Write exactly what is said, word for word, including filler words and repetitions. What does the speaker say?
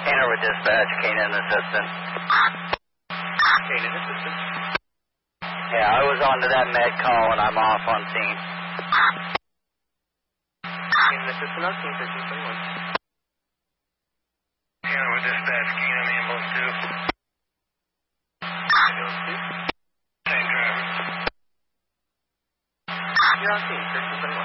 Canine with dispatch, canine assistant. Canine assistant. Yeah, I was on to that med call and I'm off on scene. Canine assistant on scene, thirteen twenty-one. Canine with dispatch, canine ambulance two. Ambulance two. Same driver. You're on scene, thirteen twenty-one.